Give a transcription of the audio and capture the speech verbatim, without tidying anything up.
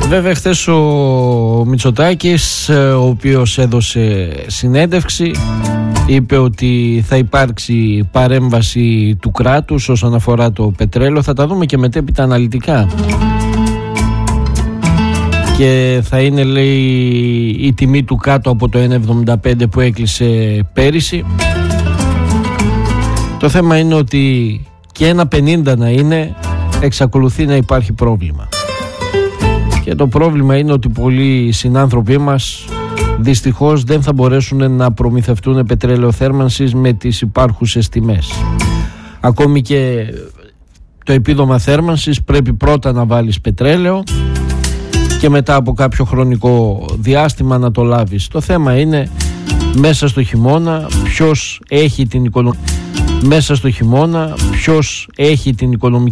Βέβαια χθες ο Μητσοτάκης, ο οποίος έδωσε συνέντευξη, είπε ότι θα υπάρξει παρέμβαση του κράτους όσον αφορά το πετρέλαιο. Θα τα δούμε και μετέπειτα αναλυτικά. Και θα είναι, λέει, η τιμή του κάτω από το ένα εβδομήντα πέντε που έκλεισε πέρυσι. Το θέμα είναι ότι και ένα πενήντα να είναι, εξακολουθεί να υπάρχει πρόβλημα. Και το πρόβλημα είναι ότι πολλοί συνάνθρωποι μας δυστυχώς δεν θα μπορέσουν να προμηθευτούν πετρέλαιο θέρμανσης με τις υπάρχουσες τιμές. Ακόμη και το επίδομα θέρμανσης πρέπει πρώτα να βάλεις πετρέλαιο και μετά από κάποιο χρονικό διάστημα να το λάβεις. Το θέμα είναι μέσα στο χειμώνα ποιος έχει την οικονομική μέσα στο χειμώνα ποιος έχει την οικονομική